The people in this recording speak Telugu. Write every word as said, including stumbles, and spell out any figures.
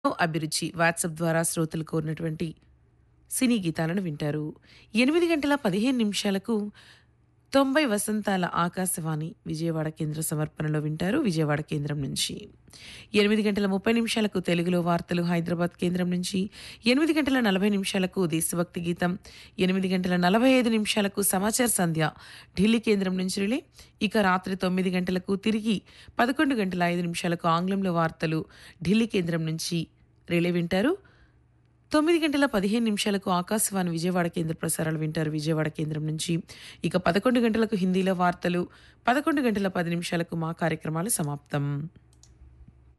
అభిరుచి వాట్సాప్ ద్వారా శ్రోతలు కోరినటువంటి సినీ గీతాలను వింటారు. ఎనిమిది గంటల పదిహేను నిమిషాలకు తొంభై వసంతాల ఆకాశవాణి విజయవాడ కేంద్ర సమర్పణలో వింటారు విజయవాడ కేంద్రం నుంచి. ఎనిమిది గంటల ముప్పై నిమిషాలకు తెలుగులో వార్తలు హైదరాబాద్ కేంద్రం నుంచి. ఎనిమిది గంటల నలభై నిమిషాలకు దేశభక్తి గీతం. ఎనిమిది గంటల నలభై ఐదు నిమిషాలకు సమాచార సంధ్య ఢిల్లీ కేంద్రం నుంచి రిలే. ఇక రాత్రి తొమ్మిది గంటలకు తిరిగి పదకొండు గంటల ఐదు నిమిషాలకు ఆంగ్లంలో వార్తలు ఢిల్లీ కేంద్రం నుంచి రిలే వింటారు. తొమ్మిది గంటల పదిహేను నిమిషాలకు ఆకాశవాణి విజయవాడ కేంద్ర ప్రసారాలు వింటారు విజయవాడ కేంద్రం నుంచి. ఇక పదకొండు గంటలకు హిందీలో వార్తలు, పదకొండు గంటల పది నిమిషాలకు మా కార్యక్రమాలు సమాప్తం.